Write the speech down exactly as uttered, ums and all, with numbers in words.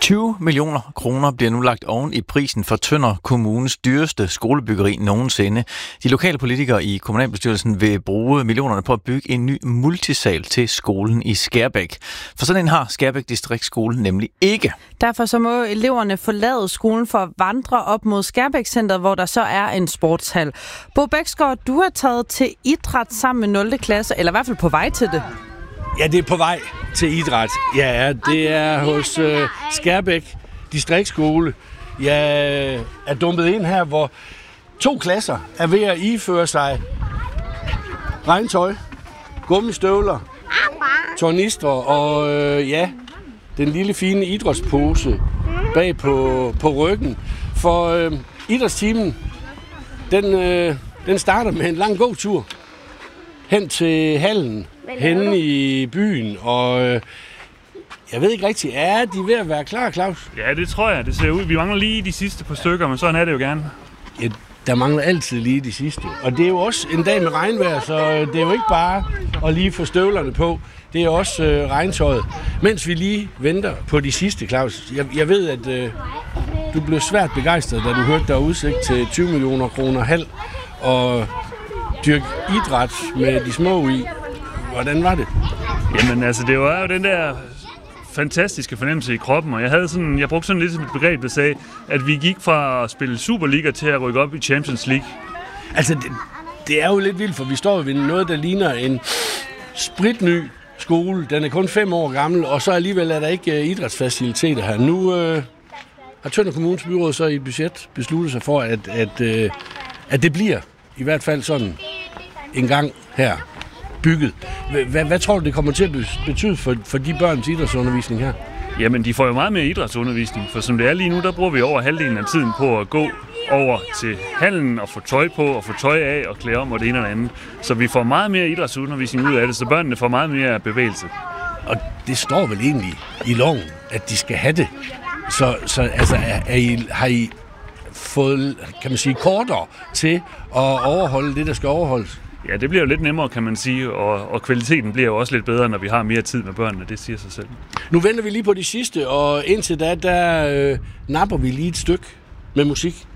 tyve millioner kroner bliver nu lagt oven i prisen for Tønder Kommunes dyreste skolebyggeri nogensinde. De lokale politikere i kommunalbestyrelsen vil bruge millionerne på at bygge en ny multisal til skolen i Skærbæk. For sådan en har Skærbæk Distriktsskole nemlig ikke. Derfor så må eleverne forlade skolen for at vandre op mod Skærbæk-centret, hvor der så er en sportshal. Bo Bæksgaard, du er taget til idræt sammen med nul klasse, eller i hvert fald på vej til det. Ja, det er på vej til idræt. Ja, det er hos øh, Skærbæk Distriktsskole. Jeg er dumpet ind her, hvor to klasser er ved at iføre sig regntøj, gummistøvler, tornister og øh, ja, den lille fine idrætspose bag på, på ryggen. For øh, idrætstimen, den, øh, den starter med en lang gåtur hen til hallen, henne i byen, og øh, jeg ved ikke rigtig, er de ved at være klar, Claus? Ja, det tror jeg, det ser ud. Vi mangler lige de sidste par stykker, men sådan er det jo gerne. Ja, der mangler altid lige de sidste. Og det er jo også en dag med regnvejr, så det er jo ikke bare at lige få støvlerne på. Det er også øh, regntøjet. Mens vi lige venter på de sidste, Claus. Jeg, jeg ved, at øh, du blev svært begejstret, da du hørte, der udsigt til tyve millioner kroner halv og dyrke idræt med de små i. Hvordan var det? Jamen altså, det var jo den der fantastiske fornemmelse i kroppen, og jeg havde sådan, jeg brugte sådan lidt som et begreb, der sagde, at vi gik fra at spille Superliga til at rykke op i Champions League. Altså, det, det er jo lidt vildt, for vi står ved noget, der ligner en spritny skole. Den er kun fem år gammel, og så alligevel er der ikke uh, idrætsfaciliteter her. Nu uh, har Tønder Kommunes byråd så i et budget besluttet sig for, at, at, uh, at det bliver i hvert fald sådan en gang her bygget. Hvad, hvad tror du, det kommer til at betyde for, for de børns idrætsundervisning her? Jamen, de får jo meget mere idrætsundervisning, for som det er lige nu, der bruger vi over halvdelen af tiden på at gå over til hallen og få tøj på og få tøj af og klæde om og det ene og det andet. Så vi får meget mere idrætsundervisning ud af det, så børnene får meget mere bevægelse. Og det står vel egentlig i loven, at de skal have det. Så, så altså, er, er I, har I fået, kan man sige, kortere til at overholde det, der skal overholdes? Ja, det bliver jo lidt nemmere, kan man sige, og, og kvaliteten bliver jo også lidt bedre, når vi har mere tid med børnene, det siger sig selv. Nu venter vi lige på de sidste, og indtil da, der øh, napper vi lige et stykke med musik.